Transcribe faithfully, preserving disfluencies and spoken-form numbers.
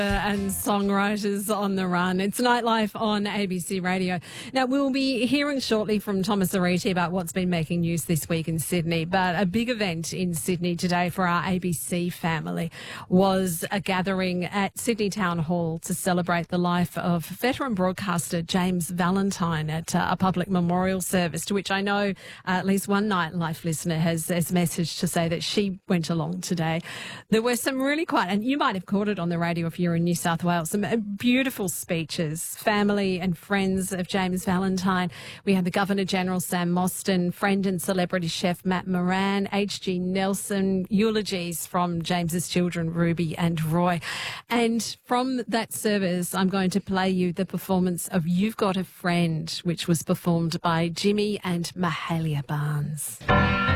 And songwriters on the run. It's Nightlife on A B C Radio. Now, we'll be hearing shortly from Thomas Ariti about what's been making news this week in Sydney, but a big event in Sydney today for our A B C family was a gathering at Sydney Town Hall to celebrate the life of veteran broadcaster James Valentine at uh, a public memorial service, to which I know uh, at least one Nightlife listener has, has messaged to say that she went along today. There were some really quite, and you might have caught it on the radio if you're in New South Wales, some beautiful speeches, family and friends of James Valentine. We had the Governor-General Sam Mostyn, friend and celebrity chef Matt Moran, H G Nelson, eulogies from James's children Ruby and Roy. And from that service, I'm going to play you the performance of You've Got a Friend, which was performed by Jimmy and Mahalia Barnes.